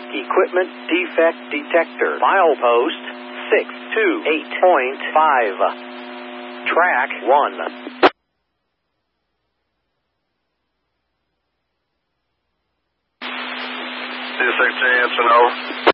equipment defect detector. Milepost 628.5. Track 1. This is Jansen, over.